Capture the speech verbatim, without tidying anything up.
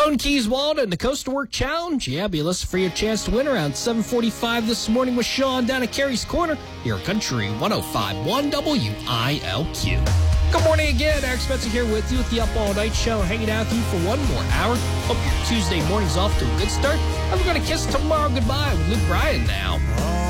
Stone Keys Walden, the Coast to Work Challenge. Yeah, be listed for your chance to win around seven forty-five this morning with Sean down at Carrie's Corner. Your Country one oh five point one W I L Q. Good morning again. Eric Spencer here with you with the Up All Night Show, hanging out with you for one more hour. Hope your Tuesday morning's off to a good start. I'm going to kiss tomorrow goodbye with Luke Bryan now.